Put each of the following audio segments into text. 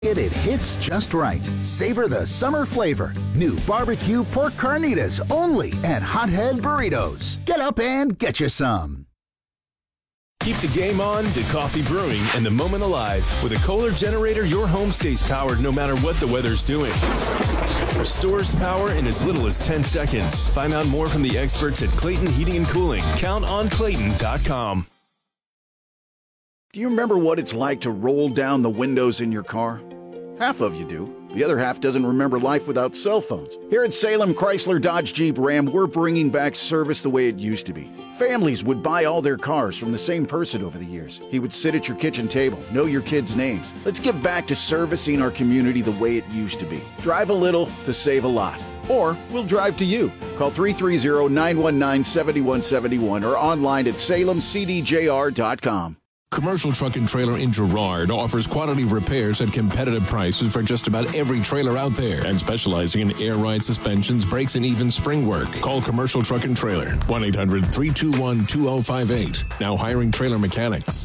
It hits just right. Savor the summer flavor. New barbecue pork carnitas only at Hothead Burritos. Get up and get you some. Keep the game on, the coffee brewing, and the moment alive. With a Kohler generator, your home stays powered no matter what the weather's doing. Restores power in as little as 10 seconds. Find out more from the experts at Clayton Heating and Cooling. Count on Clayton.com. Do you remember what it's like to roll down the windows in your car? Half of you do. The other half doesn't remember life without cell phones. Here at Salem Chrysler Dodge Jeep Ram, we're bringing back service the way it used to be. Families would buy all their cars from the same person over the years. He would sit at your kitchen table, know your kids' names. Let's get back to servicing our community the way it used to be. Drive a little to save a lot. Or we'll drive to you. Call 330-919-7171 or online at salemcdjr.com. Commercial Truck and Trailer in Girard offers quality repairs at competitive prices for just about every trailer out there and specializing in air ride suspensions, brakes, and even spring work. Call Commercial Truck and Trailer, 1-800-321-2058. Now hiring trailer mechanics.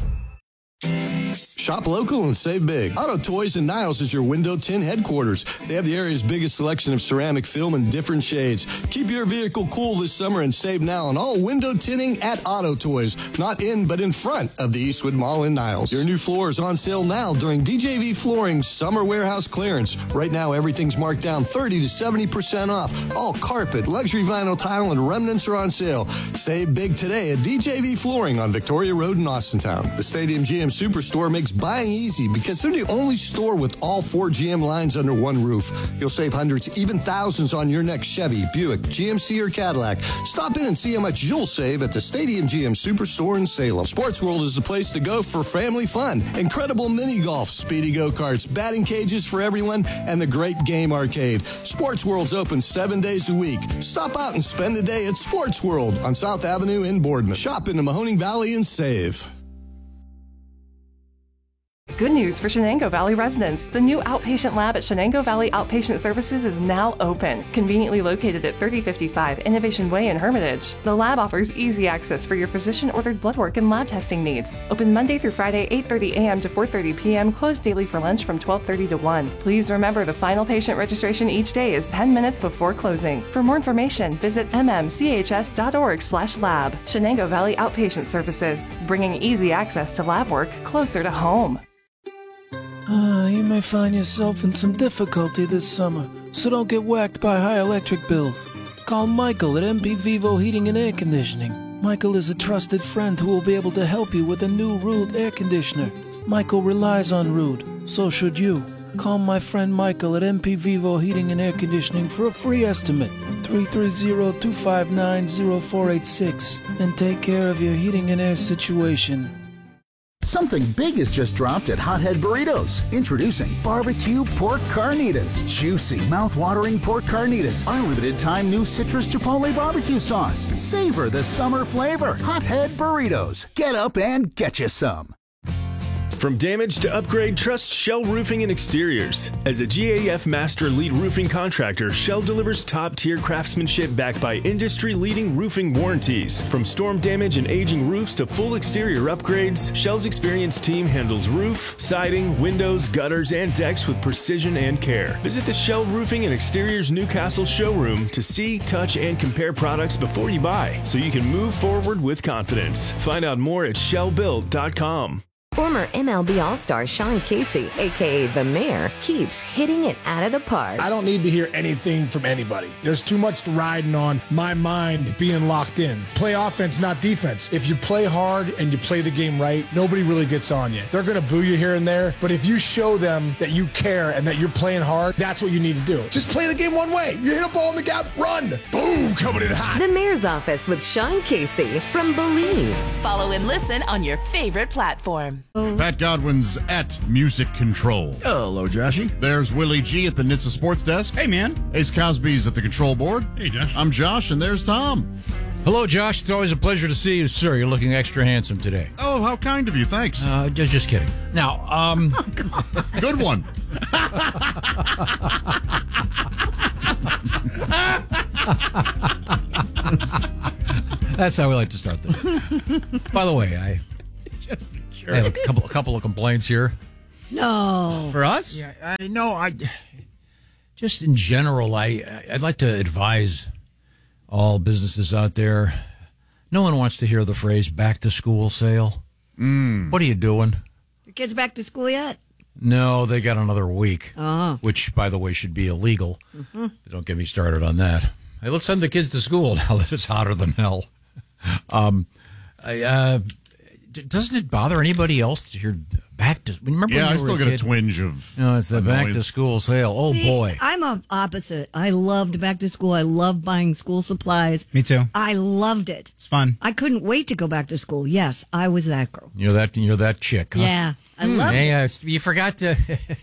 Shop local and save big. Auto Toys in Niles is your window tint headquarters. They have the area's biggest selection of ceramic film in different shades. Keep your vehicle cool this summer and save now on all window tinting at Auto Toys. Not in, but in front of the Eastwood Mall in Niles. Your new floor is on sale now during DJV Flooring's Summer Warehouse Clearance. Right now, everything's marked down 30 to 70% off. All carpet, luxury vinyl tile, and remnants are on sale. Save big today at DJV Flooring on Victoria Road in Austintown. The Stadium GM Superstore makes buying easy because they're the only store with all 4 GM lines under one roof. You'll save hundreds, even thousands on your next Chevy, Buick, GMC, or Cadillac. Stop in and see how much you'll save at the Stadium GM Superstore in Salem. Sports World is the place to go for family fun. Incredible mini golf, speedy go-karts, batting cages for everyone, and the great game arcade. Sports World's open 7 days a week. Stop out and spend a day at Sports World on South Avenue in Boardman. Shop in the Mahoning Valley and save. Good news for Shenango Valley residents. The new outpatient lab at Shenango Valley Outpatient Services is now open, conveniently located at 3055 Innovation Way in Hermitage. The lab offers easy access for your physician-ordered blood work and lab testing needs. Open Monday through Friday, 8:30 a.m. to 4:30 p.m., closed daily for lunch from 12:30 to 1. Please remember the final patient registration each day is 10 minutes before closing. For more information, visit mmchs.org/lab. Shenango Valley Outpatient Services, bringing easy access to lab work closer to home. You may find yourself in some difficulty this summer, so don't get whacked by high electric bills. Call Michael at MP Vivo Heating and Air Conditioning. Michael is a trusted friend who will be able to help you with a new Rude air conditioner. Michael relies on Rude, so should you. Call my friend Michael at MP Vivo Heating and Air Conditioning for a free estimate, 330-259-0486, and take care of your heating and air situation. Something big has just dropped at Hothead Burritos. Introducing barbecue pork carnitas. Juicy, mouth-watering pork carnitas. Our limited-time new citrus chipotle barbecue sauce. Savor the summer flavor. Hothead Burritos. Get up and get you some. From damage to upgrade, trust Shell Roofing and Exteriors. As a GAF Master Elite Roofing Contractor, Shell delivers top-tier craftsmanship backed by industry-leading roofing warranties. From storm damage and aging roofs to full exterior upgrades, Shell's experienced team handles roof, siding, windows, gutters, and decks with precision and care. Visit the Shell Roofing and Exteriors Newcastle showroom to see, touch, and compare products before you buy, so you can move forward with confidence. Find out more at shellbuilt.com. Former MLB All-Star Sean Casey, a.k.a. The Mayor, keeps hitting it out of the park. I don't need to hear anything from anybody. There's too much riding on my mind being locked in. Play offense, not defense. If you play hard and you play the game right, nobody really gets on you. They're going to boo you here and there, but if you show them that you care and that you're playing hard, that's what you need to do. Just play the game one way. You hit a ball in the gap, run. Boom, coming in hot. The Mayor's Office with Sean Casey from Believe. Follow and listen on your favorite platform. Pat Godwin's at Music Control. Hello, Joshy. There's Willie G at the NHTSA Sports Desk. Hey, man. Ace Cosby's at the control board. Hey, Josh. I'm Josh, and there's Tom. Hello, Josh. It's always a pleasure to see you, sir. You're looking extra handsome today. Oh, how kind of you. Thanks. Just kidding. Now, Good one. That's how we like to start this. By the way, I have a couple of complaints here. No. For us? Yeah, I just in general, I'd like to advise all businesses out there. No one wants to hear the phrase "back to school sale." What are you doing? Your kids back to school yet? No, they got another week, which, by the way, should be illegal. Don't get me started on that. Hey, let's send the kids to school now that it's hotter than hell. Doesn't it bother anybody else to hear back to? Remember? Yeah, when I still get a twinge of. No, it's the annoyance. back to school sale. Oh boy, I'm opposite. I loved back to school. I loved buying school supplies. Me too. I loved it. It's fun. I couldn't wait to go back to school. Yes, I was that girl. You're that chick, huh? Yeah, I love it. Hey, you forgot to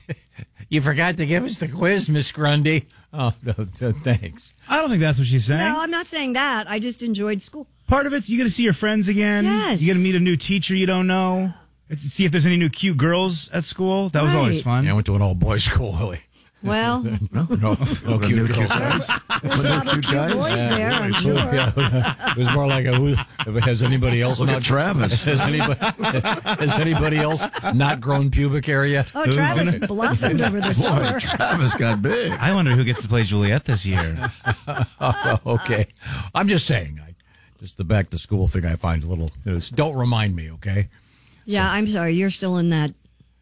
give us the quiz, Miss Grundy. Oh, thanks. I don't think that's what she's saying. No, I'm not saying that. I just enjoyed school. Part of it's you get to see your friends again. Yes. You get to meet a new teacher you don't know. See if there's any new cute girls at school. That was always fun. Yeah, I went to an all-boys school, Willie. Well, no cute girls. No cute boys there, I'm sure. Yeah, it was more like has anybody else Look not at Travis. Has anybody else not grown pubic hair yet? Oh, Travis blossomed over the summer. Travis got big. I wonder who gets to play Juliet this year. Okay, I'm just saying. Just the back to school thing I find a little. Don't remind me, okay? Yeah, I'm sorry. You're still in that.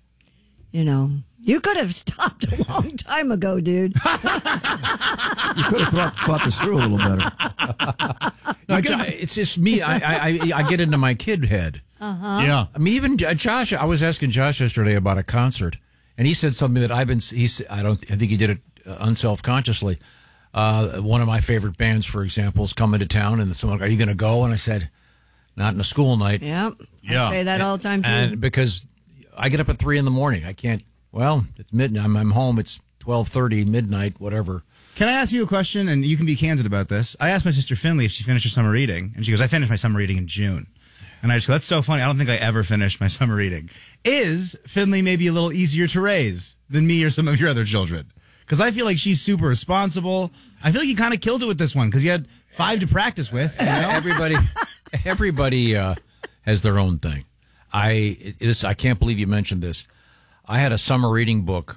You could have stopped a long time ago, dude. You could have thought this through a little better. It's just me. I get into my kid head. Yeah. I mean, even Josh. I was asking Josh yesterday about a concert, and he said something that I think he did it unselfconsciously. One of my favorite bands, for example, is coming to town, and someone, are you going to go? And I said, not in a school night. Yep. Yeah. I say that all the time, too. And because I get up at 3 a.m, I can't. Well, it's midnight. I'm home. It's 12:30, midnight, whatever. Can I ask you a question? And you can be candid about this. I asked my sister Finley if she finished her summer reading, and she goes, "I finished my summer reading in June." And I just go, "That's so funny. I don't think I ever finished my summer reading." Is Finley maybe a little easier to raise than me or some of your other children? Because I feel like she's super responsible. I feel like you kind of killed it with this one because you had 5 to practice with. You know? Everybody has their own thing. I can't believe you mentioned this. I had a summer reading book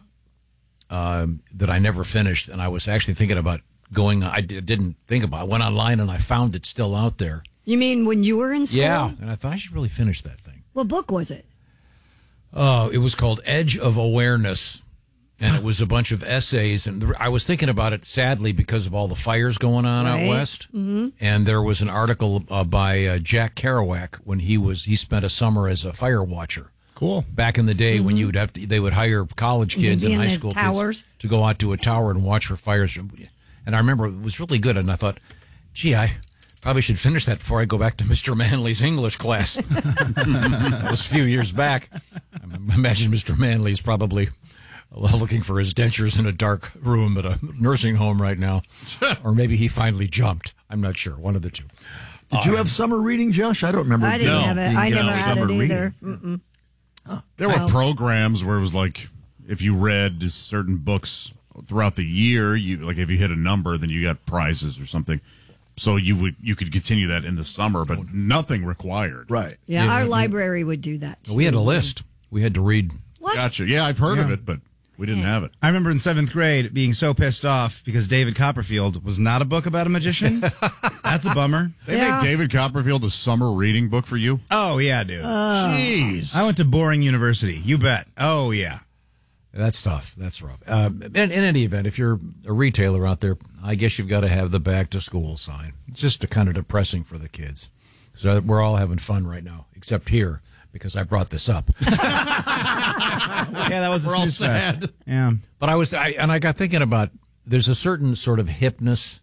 that I never finished, and I was actually thinking about going. I didn't think about it. I went online, and I found it still out there. You mean when you were in school? Yeah, and I thought I should really finish that thing. What book was it? Oh, it was called Edge of Awareness, and it was a bunch of essays. And I was thinking about it, sadly, because of all the fires going on out west. Mm-hmm. And there was an article by Jack Kerouac when he spent a summer as a fire watcher. Cool. Back in the day when they would hire college kids and high school kids to go out to a tower and watch for fires. And I remember it was really good. And I thought, gee, I probably should finish that before I go back to Mr. Manley's English class. That was a few years back. I imagine Mr. Manley's probably looking for his dentures in a dark room at a nursing home right now. Or maybe he finally jumped. I'm not sure. One of the two. Did you have summer reading, Josh? I don't remember. I didn't have it. I never had it either. There were programs where it was like if you read certain books throughout the year, if you hit a number, then you got prizes or something. So you could continue that in the summer, but nothing required. Right. Yeah, our library would do that too. We had a list. We had to read. What? Gotcha. Yeah, I've heard of it, but we didn't have it. I remember in 7th grade being so pissed off because David Copperfield was not a book about a magician. That's a bummer. They made David Copperfield a summer reading book for you? Oh, yeah, dude. Jeez. I went to boring university. You bet. Oh, yeah. That's tough. That's rough. In any event, if you're a retailer out there, I guess you've got to have the back to school sign. It's just kind of depressing for the kids. So we're all having fun right now, except here, because I brought this up. Yeah, that was We're all sad. Yeah. But I got thinking about, there's a certain sort of hipness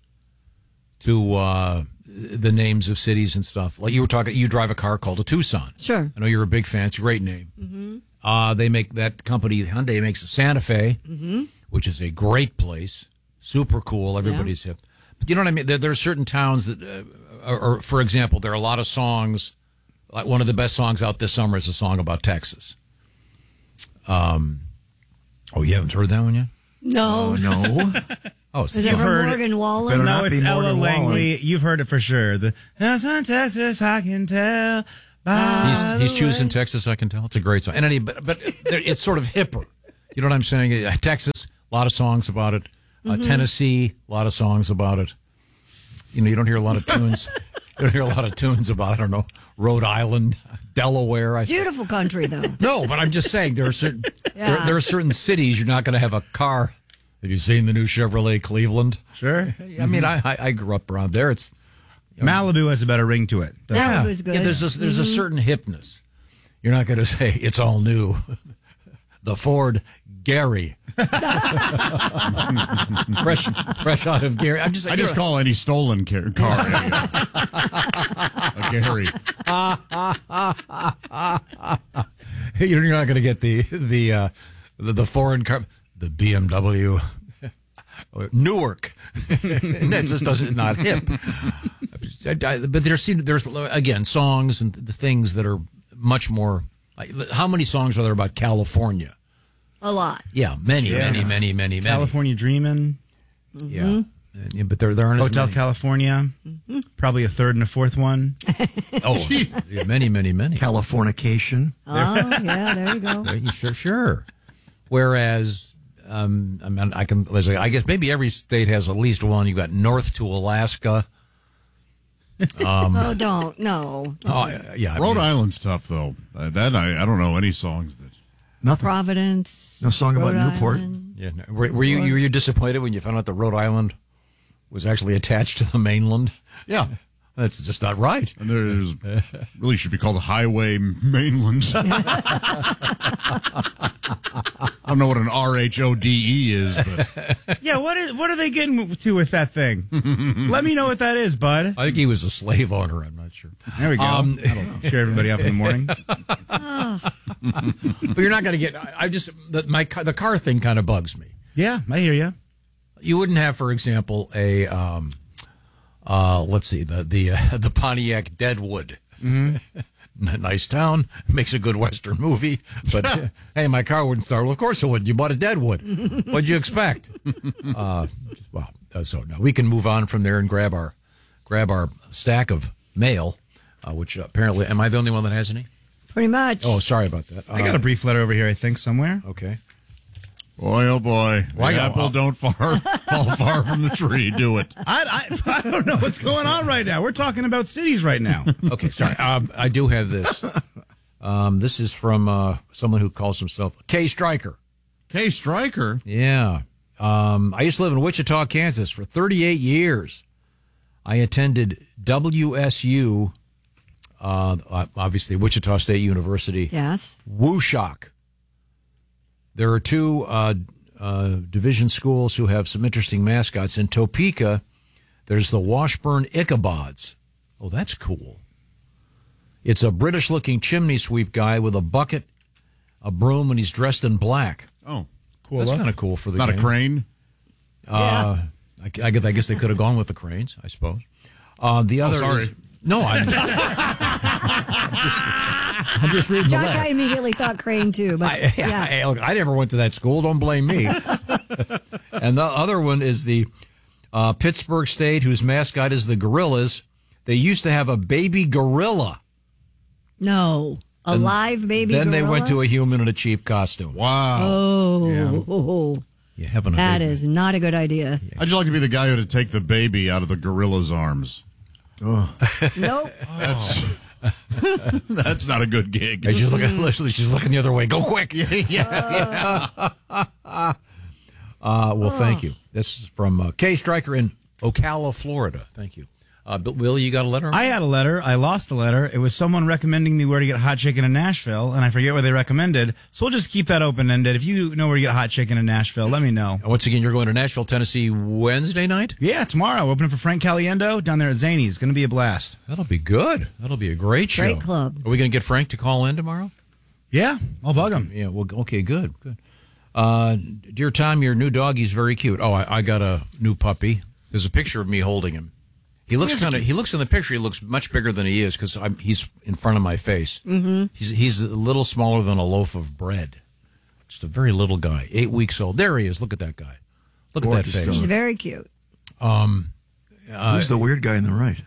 to the names of cities and stuff. Like you were talking, you drive a car called a Tucson. Sure. I know you're a big fan. It's a great name. Mm-hmm. They make that company, Hyundai makes a Santa Fe, which is a great place. Super cool. Everybody's hip. But you know what I mean? There are certain towns that, or for example, there are a lot of songs. Like one of the best songs out this summer is a song about Texas. Oh, you haven't heard that one yet? No. No. Oh, is it from Morgan Wallen? No, it's Ella Langley. You've heard it for sure. That's on Texas, I can tell He's choosing Texas, I can tell. It's a great song. And but it's sort of hipper. You know what I'm saying? Texas, a lot of songs about it. Tennessee, a lot of songs about it. You know, you don't hear a lot of tunes. You don't hear a lot of tunes about, I don't know, Rhode Island, Delaware. Beautiful country, though. No, but I'm just saying there are certain there are certain cities you're not going to have a car. Have you seen the new Chevrolet Cleveland? Sure. I mean, I grew up around there. It's Malibu has a better ring to it. Malibu's good. Yeah, there's a certain hipness. You're not going to say it's all new. The Ford Gary. fresh out of Gary. I just call any stolen car a Gary. You're not going to get the foreign car, the BMW Newark. And that just doesn't not hip. But there's again songs and the things that are much more. How many songs are there about California? A lot. Yeah, many. California Dreamin'. Yeah. But there aren't Hotel as many. California. Probably a third and a fourth one. Oh, yeah, many. Californication. Oh, yeah, there you go. Sure. Whereas, I guess maybe every state has at least one. You've got north to Alaska. Oh, don't. No. Yeah. Rhode Island's tough, though. I don't know any songs that. Nothing. Providence. No song about Rhode Newport. Island. Yeah. Were you disappointed when you found out that Rhode Island was actually attached to the mainland? Yeah. That's just not right. And there's really should be called Highway Mainland. I don't know what an RHODE is, but yeah, what are they getting to with that thing? Let me know what that is, bud. I think he was a slave owner. I'm not sure. There we go. That'll cheer everybody up in the morning. But you're not going to get. The car thing kind of bugs me. Yeah, I hear you. You wouldn't have, for example, a let's see, the Pontiac Deadwood. Mm-hmm. Nice town, makes a good Western movie, but hey, my car wouldn't start. Well, of course it wouldn't. You bought a Deadwood. What'd you expect? So now we can move on from there and grab our stack of mail, which apparently, am I the only one that has any? Pretty much. Oh, sorry about that. I got a brief letter over here, I think, somewhere. Okay. Boy, oh boy. The apple don't fall far from the tree, do it. I don't know what's going on right now. We're talking about cities right now. Okay, sorry. I do have this. This is from someone who calls himself K. Stryker. K. Stryker? Yeah. I used to live in Wichita, Kansas for 38 years. I attended WSU, obviously Wichita State University. Yes. WUSHOC. There are two division schools who have some interesting mascots. In Topeka, there's the Washburn Ichabods. Oh, that's cool. It's a British-looking chimney sweep guy with a bucket, a broom, and he's dressed in black. Oh, cool. That's kind of cool for the game. Not a crane? Yeah. I guess they could have gone with the cranes, I suppose. The other sorry. I'm just reading Josh, I immediately thought crane too, but look, I never went to that school. Don't blame me. And the other one is the Pittsburgh State, whose mascot is the Gorillas. They used to have a baby gorilla. No, a live baby then gorilla? They went to a human in a cheap costume. Wow. Oh. You having a that baby. is not a good idea. How'd you like to be the guy who had to take the baby out of the gorilla's arms? Oh. Nope. That's not a good gig. She's looking the other way. Go quick. Well, thank you. This is from K. Stryker in Ocala, Florida. Thank you. Will, you got a letter? I had a letter. I lost the letter. It was someone recommending me where to get hot chicken in Nashville, and I forget where they recommended. So we'll just keep that open-ended. If you know where to get hot chicken in Nashville, let me know. And once again, you're going to Nashville, Tennessee Wednesday night? Yeah, tomorrow. We're opening for Frank Caliendo down there at Zany's. Going to be a blast. That'll be good. That'll be a great show. Great club. Are we going to get Frank to call in tomorrow? Yeah, I'll bug him. Yeah, well, okay, good. Dear Tom, your new doggy's very cute. Oh, I got a new puppy. There's a picture of me holding him. He looks in the picture, he looks much bigger than he is because he's in front of my face. Mm-hmm. He's a little smaller than a loaf of bread. Just a very little guy, 8 weeks old. There he is. Look at that guy. Look at that face. He's very cute. And Who's the weird guy on the right?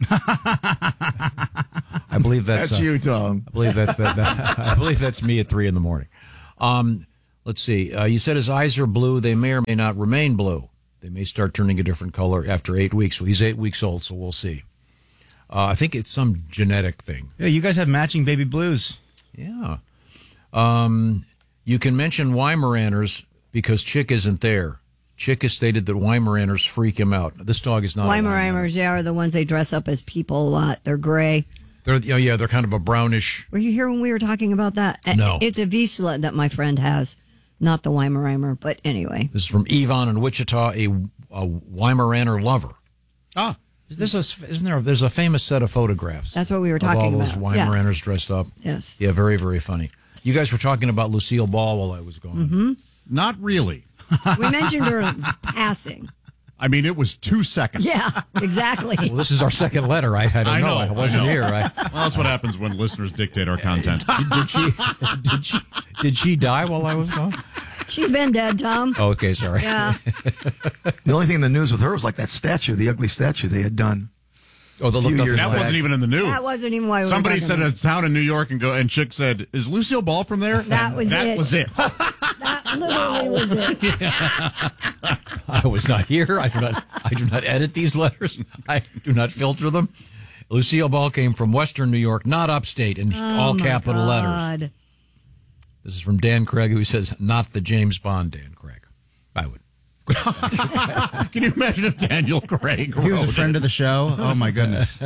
I believe that's you, Tom. I believe that's I believe that's me at 3 a.m. Let's see. You said his eyes are blue. They may or may not remain blue. They may start turning a different color after 8 weeks. Well, he's 8 weeks old, so we'll see. I think it's some genetic thing. Yeah, you guys have matching baby blues. Yeah. You can mention Weimaraners because Chick isn't there. Chick has stated that Weimaraners freak him out. This dog is not Weimaraners, are the ones they dress up as people a lot. They're gray. They're kind of a brownish. Were you here when we were talking about that? No. It's a Vizsla that my friend has, not the Weimaraner, but anyway. This is from Yvonne in Wichita, a Weimaraner lover. Ah. There's a famous set of photographs. That's what we were talking about. All those Weimaraners dressed up. Yes. Yeah, very, very funny. You guys were talking about Lucille Ball while I was gone. Mm-hmm. Not really. We mentioned her passing. I mean, it was 2 seconds. Yeah, exactly. Well, this is our second letter. I don't know. I wasn't here. Well, that's what happens when listeners dictate our content. Did she die while I was gone? She's been dead, Tom. Oh, okay, sorry. Yeah. The only thing in the news with her was like that statue, the ugly statue they had done. Oh, the look that wasn't even in the news. That wasn't even why we Somebody were said a town in New York and Chick said, "Is Lucille Ball from there?" That was it. That literally was it. I was not here. I do not edit these letters. I do not filter them. Lucille Ball came from Western New York, not upstate, in all capital letters. This is from Dan Craig, who says, "Not the James Bond Dan Craig." I would. Can you imagine if Daniel Craig He was a friend of the show? Oh, my goodness.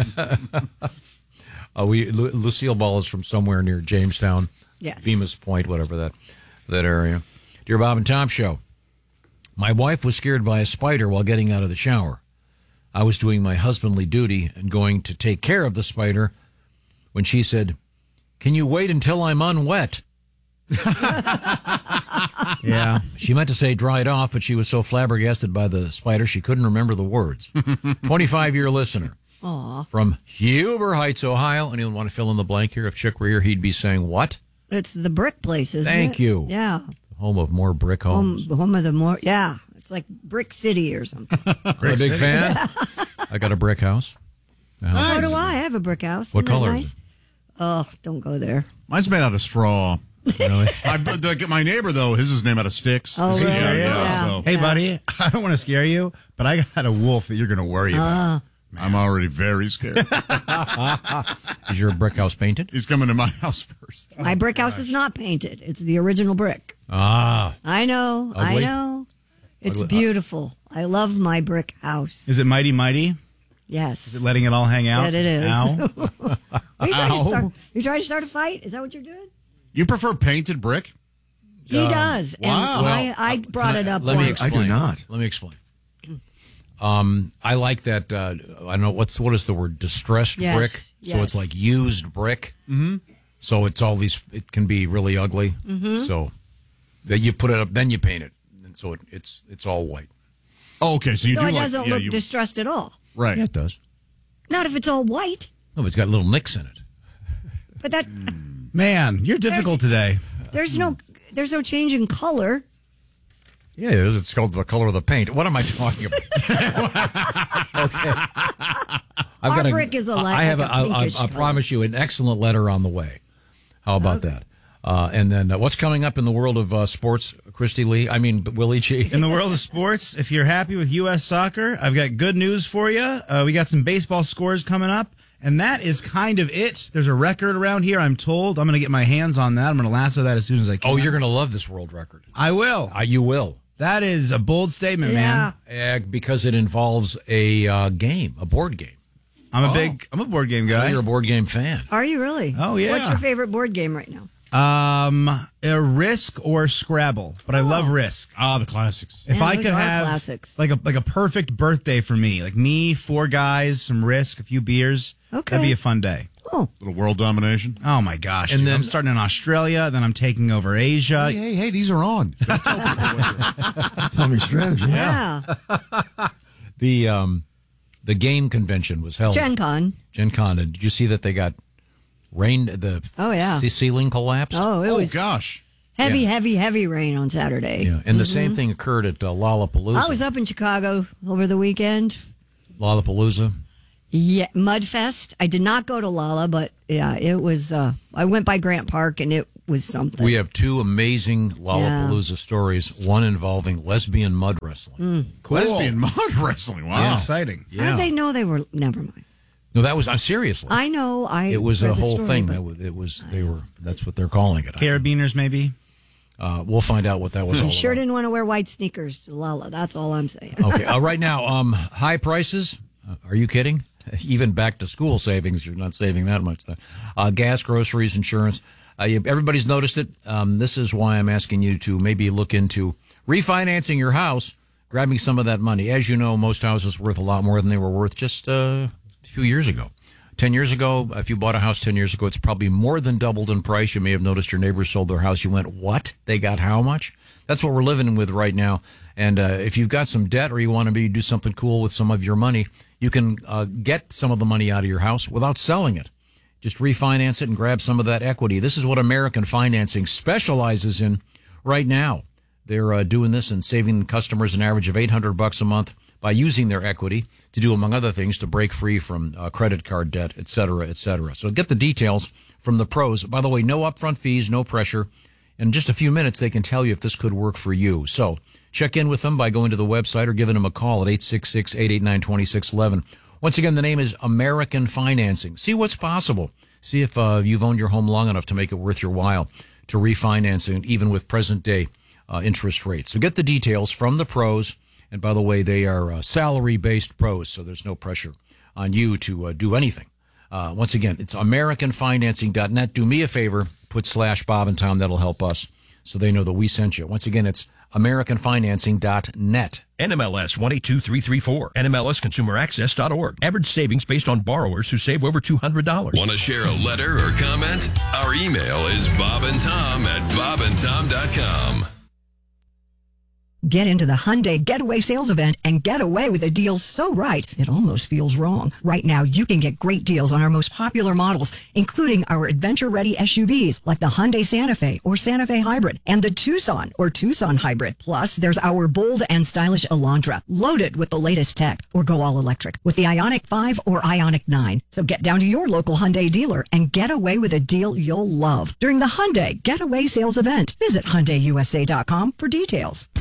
Lucille Ball is from somewhere near Jamestown. Yes. Bemis Point, whatever that area. Dear Bob and Tom Show, my wife was scared by a spider while getting out of the shower. I was doing my husbandly duty and going to take care of the spider when she said, "Can you wait until I'm unwet?" Yeah. She meant to say dry it off, but she was so flabbergasted by the spider she couldn't remember the words. 25-year listener. Aw. From Huber Heights, Ohio. Anyone want to fill in the blank here? If Chick were here, he'd be saying what? It's the brick place, isn't it? Thank you. Yeah. Home of more brick homes. Home of the more, yeah. It's like Brick City or something. I'm a big fan. I got a brick house. So do I. I have a brick house. What Isn't that color nice? is it? Oh, don't go there. Mine's made out of straw. Really? My neighbor, though, his is named out of sticks. Oh, really? Yeah. So. Hey, buddy, I don't want to scare you, but I got a wolf that you're going to worry about. I'm already very scared. Is your brick house painted? He's coming to my house first. My brick house is not painted. It's the original brick. Ah. I know. Ugly? I know. It's Ugly. beautiful. I love my brick house. Is it mighty, mighty? Yes. Is it letting it all hang out? That it is. Ow. Are you trying to start a fight? Is that what you're doing? You prefer painted brick? He does. Wow. And I brought it up Let me once. explain. I do not. Let me explain. I like that. I don't know what is the word, distressed Yes, brick. So yes. it's like used brick. Mm-hmm. So it's all these. It can be really ugly. Mm-hmm. So that you put it up, then you paint it, and so it's all white. Oh, okay. So you So do it like doesn't look distressed at all. right. Yeah, it does. Not if it's all white. No, but it's got little nicks in it. But that Man, you're difficult today. there's no change in color. Yeah, it is. It's called the color of the paint. What am I talking about? Okay. Our brick is a light. I have. like a pinkish I color. promise you an excellent letter on the way. How about that? And then what's coming up in the world of sports, Christy Lee? I mean, Willie G. In the world of sports, if you're happy with U.S. soccer, I've got good news for you. We got some baseball scores coming up, and that is kind of it. There's a record around here, I'm told. I'm going to get my hands on that. I'm going to lasso that as soon as I can. Oh, you're going to love this world record. I will. You will. That is a bold statement, man. Because it involves a game, a board game. I'm a board game guy. You're a board game fan. Are you really? Oh, yeah. What's your favorite board game right now? A Risk or Scrabble, but I love Risk. The classics. If Yeah, I those could are have classics. like a perfect birthday for me, like me, 4 guys, some Risk, a few beers, Okay. that'd be a fun day. Oh, Little world domination. Oh my gosh! And dude. then- I'm starting in Australia, then I'm taking over Asia. Hey, these are on. Tell me your strategy. yeah. The game convention was held. Gen Con. Gen Con. And did you see that they got the ceiling collapsed? Oh, it was gosh. heavy rain on Saturday. Yeah, and the same thing occurred at Lollapalooza. I was up in Chicago over the weekend. Lollapalooza? Yeah, Mudfest. I did not go to Lolla, but yeah, it was. I went by Grant Park, and it was something. We have two amazing Lollapalooza stories. One involving lesbian mud wrestling. Cool. Lesbian mud wrestling. Wow, Yeah. Exciting. Yeah. How did they know they were? Never mind. No, that was. I'm seriously. I know. It was read a the whole story, thing. but- It was. They were. That's what they're calling it. Carabiners, maybe. We'll find out what that was all I sure about. didn't want to wear white sneakers to Lolla. That's all I'm saying. Okay. Right now, high prices. Are you kidding? Even back to school savings, you're not saving that much. Gas, groceries, insurance. Everybody's noticed it. This is why I'm asking you to maybe look into refinancing your house, grabbing some of that money. As you know, most houses worth a lot more than they were worth just a few years ago. 10 years ago, if you bought a house 10 years ago, it's probably more than doubled in price. You may have noticed your neighbors sold their house. You went, what? They got how much? That's what we're living with right now. And if you've got some debt or you want to do something cool with some of your money, you can get some of the money out of your house without selling it. Just refinance it and grab some of that equity. This is what American Financing specializes in right now. They're doing this and saving customers an average of $800 a month by using their equity to do, among other things, to break free from credit card debt, et cetera, et cetera. So get the details from the pros. By the way, no upfront fees, no pressure. In just a few minutes, they can tell you if this could work for you. So check in with them by going to the website or giving them a call at 866-889-2611. Once again, the name is American Financing. See what's possible. See if you've owned your home long enough to make it worth your while to refinance it, even with present-day interest rates. So get the details from the pros. And by the way, they are salary-based pros, so there's no pressure on you to do anything. Once again, it's AmericanFinancing.net. Do me a favor, put /Bob and Tom. That'll help us so they know that we sent you. Once again, it's AmericanFinancing.net. NMLS 182334. NMLSConsumerAccess.org. Average savings based on borrowers who save over $200. Want to share a letter or comment? Our email is bobandtom@bobandtom.com. Get into the Hyundai Getaway Sales Event and get away with a deal so right, it almost feels wrong. Right now, you can get great deals on our most popular models, including our adventure-ready SUVs like the Hyundai Santa Fe or Santa Fe Hybrid and the Tucson or Tucson Hybrid. Plus, there's our bold and stylish Elantra, loaded with the latest tech, or go all electric with the Ioniq 5 or Ioniq 9. So get down to your local Hyundai dealer and get away with a deal you'll love during the Hyundai Getaway Sales Event. Visit HyundaiUSA.com for details.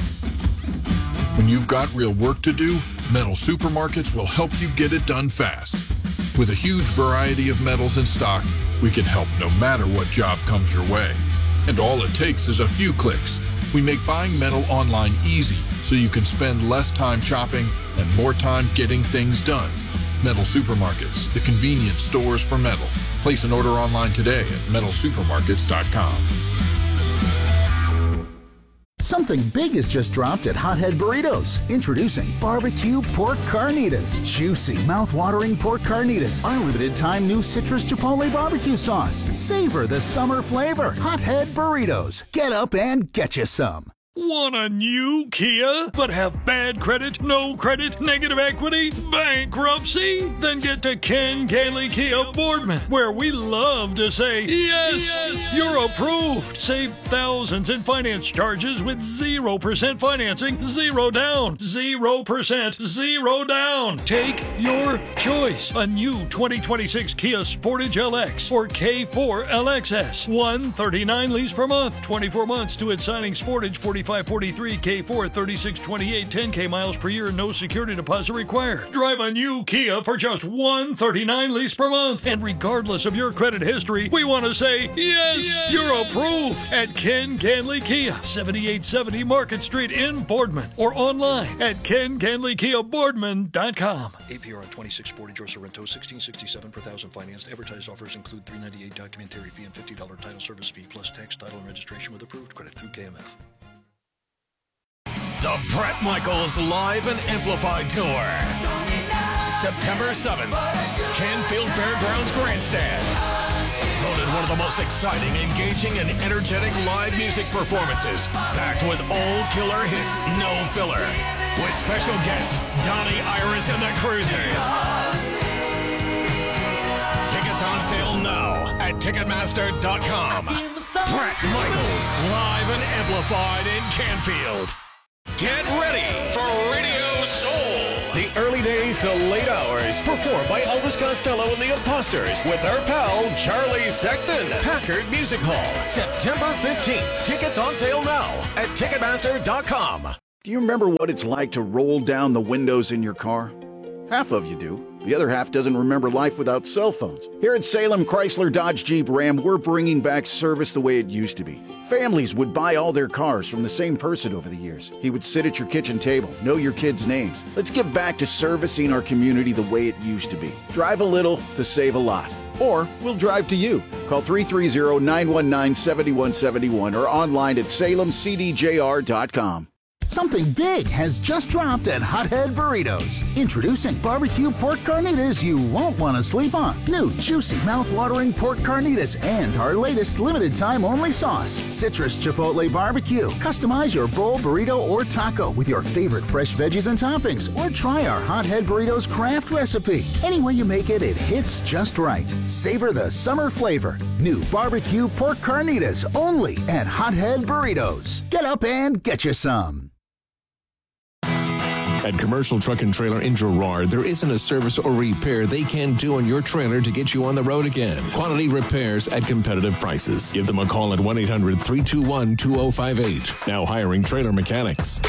When you've got real work to do, Metal Supermarkets will help you get it done fast. With a huge variety of metals in stock, we can help no matter what job comes your way. And all it takes is a few clicks. We make buying metal online easy so you can spend less time shopping and more time getting things done. Metal Supermarkets, the convenient stores for metal. Place an order online today at metalsupermarkets.com. Something big has just dropped at Hothead Burritos. Introducing barbecue pork carnitas. Juicy, mouth-watering pork carnitas. Our limited-time new citrus chipotle barbecue sauce. Savor the summer flavor. Hothead Burritos. Get up and get you some. Want a new Kia, but have bad credit, no credit, negative equity, bankruptcy? Then get to Ken Gailey Kia Boardman, where we love to say, yes, you're approved. Save thousands in finance charges with 0% financing, 0 down, 0%, 0 down. Take your choice. A new 2026 Kia Sportage LX or K4 LXS. $139 lease per month, 24 months to its signing. Sportage 4543, K4 3628, 10K miles per year, no security deposit required. Drive a new Kia for just $139 lease per month. And regardless of your credit history, we want to say, yes, you're approved at Ken Ganley Kia, 7870 Market Street in Boardman, or online at KenGanleyKiaBoardman.com. APR on 26 Sportage or Sorrento, $16.67 per thousand financed. Advertised offers include $398 documentary fee and $50 title service fee, plus tax, title, and registration with approved credit through KMF. The Bret Michaels Live and Amplified Tour. September 7th, Canfield Fairgrounds Grandstand. Voted one of the most exciting, engaging, and energetic live music performances, packed with old killer hits, no filler, with special guest Donnie Iris and the Cruisers. Tickets on sale now at Ticketmaster.com. Bret Michaels Live and Amplified in Canfield. Get ready for Radio Soul. The early days Sundays to late hours. Performed by Elvis Costello and the Imposters with our pal Charlie Sexton. Packard Music Hall, September 15th. Tickets on sale now at Ticketmaster.com. Do you remember what it's like to roll down the windows in your car? Half of you do. The other half doesn't remember life without cell phones. Here at Salem Chrysler Dodge Jeep Ram, we're bringing back service the way it used to be. Families would buy all their cars from the same person over the years. He would sit at your kitchen table, know your kids' names. Let's get back to servicing our community the way it used to be. Drive a little to save a lot. Or we'll drive to you. Call 330-919-7171 or online at salemcdjr.com. Something big has just dropped at Hothead Burritos. Introducing barbecue pork carnitas you won't want to sleep on. New juicy mouth-watering pork carnitas and our latest limited-time only sauce, Citrus Chipotle Barbecue. Customize your bowl, burrito, or taco with your favorite fresh veggies and toppings, or try our Hothead Burritos craft recipe. Any way you make it, it hits just right. Savor the summer flavor. New barbecue pork carnitas only at Hothead Burritos. Get up and get you some. At Commercial Truck and Trailer in Girard, there isn't a service or repair they can't do on your trailer to get you on the road again. Quality repairs at competitive prices. Give them a call at 1-800-321-2058. Now hiring trailer mechanics.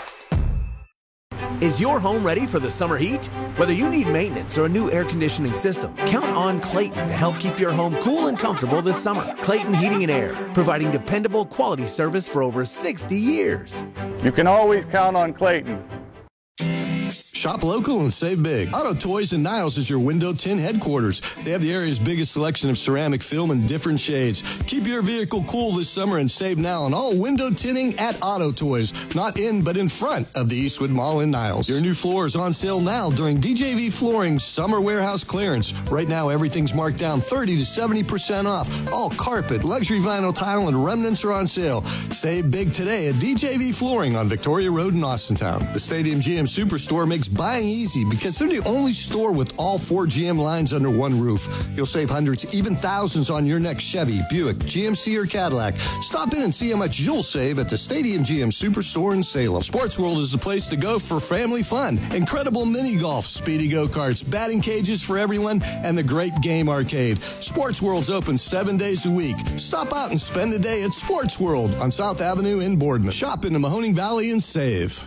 Is your home ready for the summer heat? Whether you need maintenance or a new air conditioning system, count on Clayton to help keep your home cool and comfortable this summer. Clayton Heating and Air, providing dependable quality service for over 60 years. You can always count on Clayton. Shop local and save big. Auto Toys and Niles is your window tint headquarters. They have the area's biggest selection of ceramic film in different shades. Keep your vehicle cool this summer and save now on all window tinting at Auto Toys. Not in, but in front of the Eastwood Mall in Niles. Your new floor is on sale now during DJV Flooring's summer warehouse clearance. Right now, everything's marked down 30 to 70% off. All carpet, luxury vinyl tile, and remnants are on sale. Save big today at DJV Flooring on Victoria Road in Austintown. The Stadium GM Superstore makes buying easy because they're the only store with all 4 GM lines under one roof. You'll save hundreds, even thousands on your next Chevy, Buick, GMC, or Cadillac. Stop in and see how much you'll save at the Stadium GM Superstore in Salem. Sports World is the place to go for family fun. Incredible mini golf, speedy go-karts, batting cages for everyone, and the great game arcade. Sports World's open 7 days a week. Stop out and spend a day at Sports World on South Avenue in Boardman. Shop in the Mahoning Valley and save.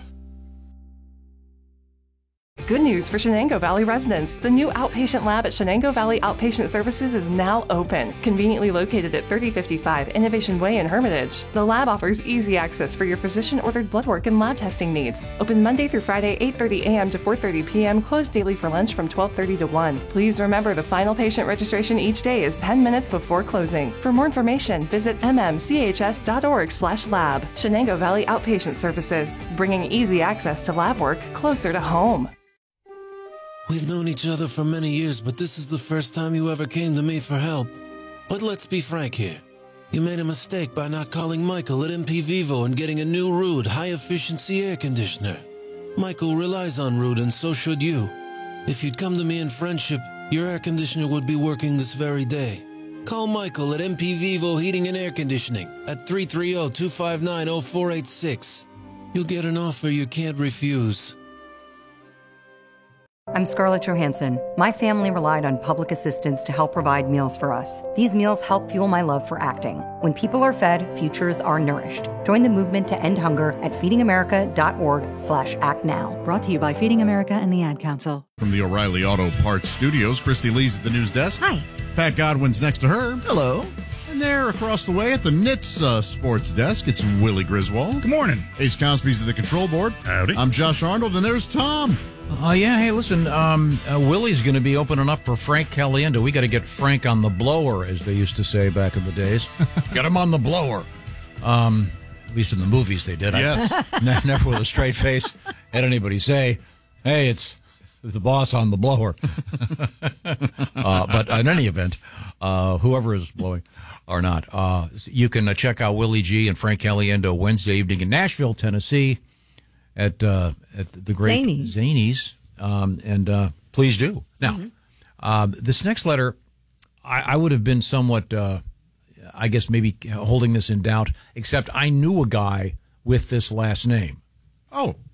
Good news for Shenango Valley residents. The new outpatient lab at Shenango Valley Outpatient Services is now open. Conveniently located at 3055 Innovation Way in Hermitage. The lab offers easy access for your physician-ordered blood work and lab testing needs. Open Monday through Friday, 8:30 a.m. to 4:30 p.m., closed daily for lunch from 12:30 to 1. Please remember the final patient registration each day is 10 minutes before closing. For more information, visit mmchs.org/lab. Shenango Valley Outpatient Services, bringing easy access to lab work closer to home. We've known each other for many years, but this is the first time you ever came to me for help. But let's be frank here. You made a mistake by not calling Michael at MP Vivo and getting a new Ruud high-efficiency air conditioner. Michael relies on Ruud, and so should you. If you'd come to me in friendship, your air conditioner would be working this very day. Call Michael at MP Vivo Heating and Air Conditioning at 330-259-0486. You'll get an offer you can't refuse. I'm Scarlett Johansson. My family relied on public assistance to help provide meals for us. These meals help fuel my love for acting. When people are fed, futures are nourished. Join the movement to end hunger at feedingamerica.org/actnow. Brought to you by Feeding America and the Ad Council. From the O'Reilly Auto Parts Studios, Christy Lee's at the news desk. Hi. Pat Godwin's next to her. Hello. And there, across the way at the Knits sports desk, it's Willie Griswold. Good morning. Ace Cosby's at the control board. Howdy. I'm Josh Arnold, and there's Tom. Yeah, hey, listen, Willie's going to be opening up for Frank Caliendo. We got to get Frank on the blower, as they used to say back in the days. Get him on the blower. At least in the movies they did. Yes. Never with a straight face had anybody say, hey, it's the boss on the blower. But in any event, whoever is blowing or not, you can check out Willie G and Frank Caliendo Wednesday evening in Nashville, Tennessee. At the great Zanies. And please do. Now, this next letter, I would have been somewhat, I guess maybe holding this in doubt, except I knew a guy with this last name. Oh.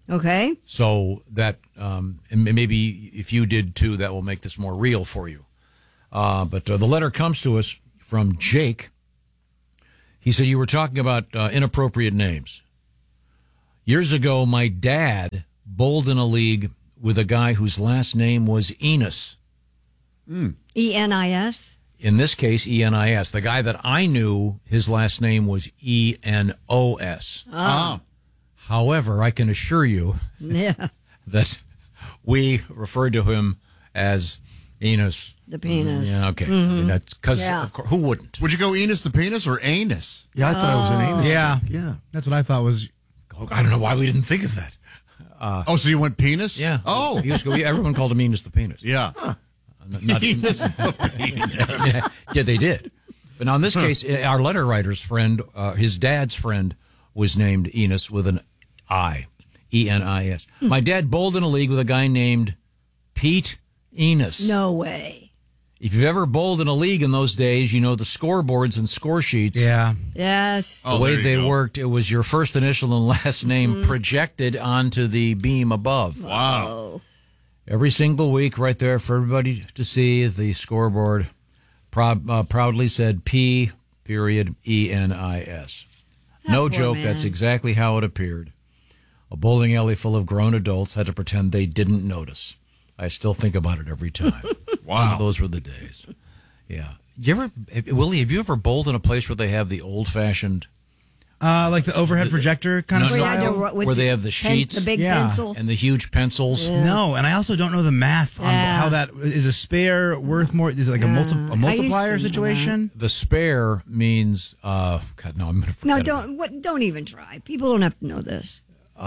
Okay. So that, and maybe if you did too, that will make this more real for you. But the letter comes to us from Jake. He said, you were talking about inappropriate names. Years ago, my dad bowled in a league with a guy whose last name was Enos. E-N-I-S? In this case, E-N-I-S. The guy that I knew, his last name was E-N-O-S. Oh. However, I can assure you that we referred to him as Enos. The penis. Yeah, okay. Mm-hmm. That's because, of course, who wouldn't? Would you go Enos the penis or anus? Yeah, I thought it was an anus. Yeah. That's what I thought was. I don't know why we didn't think of that. So you went penis? Yeah. Oh. Everyone called him Enos the penis. Yeah. Enos the penis. Yeah, they did. But now in this case, our letter writer's friend, his dad's friend, was named Enos with an I. E-N-I-S. My dad bowled in a league with a guy named Pete Enos. No way. If you've ever bowled in a league in those days, you know the scoreboards and score sheets. Yeah. Yes. The way they worked, it was your first initial and last name projected onto the beam above. Wow. Every single week, right there for everybody to see, the scoreboard proudly said P. E-N-I-S. No joke, man. that's exactly how it appeared. A bowling alley full of grown adults had to pretend they didn't notice. I still think about it every time. Wow. Those were the days. Yeah. Willie, have you ever bowled in a place where they have the old-fashioned... like the overhead projector kind of style? Where they have the sheets. The big pencil. And the huge pencils. Yeah. No, and I also don't know the math on how that... Is a spare worth more? Is it like a multiplier situation? The spare means... God, no, I'm going to forget. No, don't even try. People don't have to know this.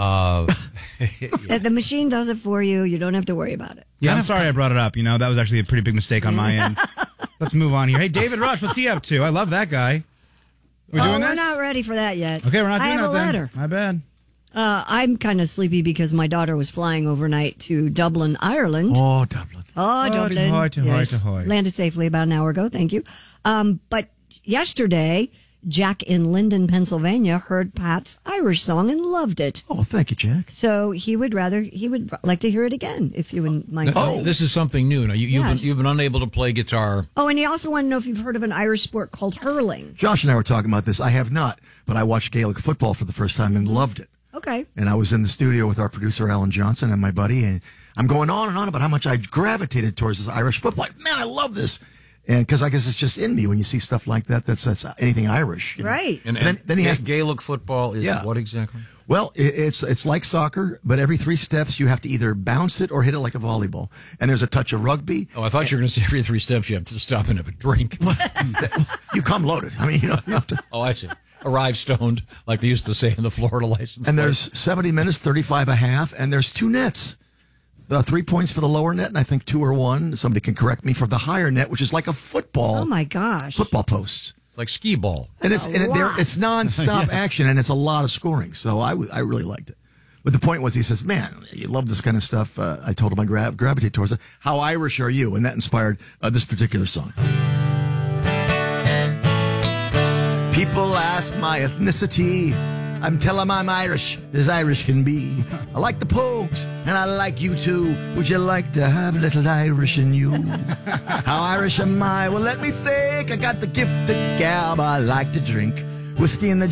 The machine does it for you. You don't have to worry about it. Yeah, I'm sorry I brought it up. That was actually a pretty big mistake on my end. Let's move on here. Hey, David Rush, what's he up to? I love that guy. We're doing this? We're not ready for that yet. Okay, we're not doing that. I have a letter. My bad. I'm kind of sleepy because my daughter was flying overnight to Dublin, Ireland. Oh, Dublin. Oh, Dublin. Yes. Landed safely about an hour ago. Thank you. But yesterday, Jack in Linden, Pennsylvania, heard Pat's Irish song and loved it. Oh, thank you, Jack. So he would like to hear it again, if you wouldn't mind. This is something new. Now, you've been unable to play guitar. Oh, and he also wanted to know if you've heard of an Irish sport called hurling. Josh and I were talking about this. I have not, but I watched Gaelic football for the first time and loved it. Okay. And I was in the studio with our producer, Alan Johnson, and my buddy, and I'm going on and on about how much I gravitated towards this Irish football. Like, man, I love this. And because I guess it's just in me when you see stuff like that, that's anything Irish. Right. And then he has Gaelic football is what exactly? Well, it's like soccer, but every 3 steps you have to either bounce it or hit it like a volleyball. And there's a touch of rugby. Oh, I thought you were going to say every 3 steps you have to stop and have a drink. You come loaded. I mean, you have to. Oh, I see. Arrive stoned, like they used to say in the Florida license. And there's 70 minutes, 35 a half, and there's 2 nets. 3 points for the lower net, and I think 2 or 1. Somebody can correct me for the higher net, which is like a football. Oh my gosh! Football post. It's like skee ball, and it's nonstop action, and it's a lot of scoring. So I really liked it. But the point was, he says, "Man, you love this kind of stuff." I told him I gravitate towards it. How Irish are you? And that inspired this particular song. People ask my ethnicity. I'm telling them I'm Irish, as Irish can be. I like the Pogues, and I like you too. Would you like to have a little Irish in you? How Irish am I? Well, let me think. I got the gift of gab. I like to drink whiskey in the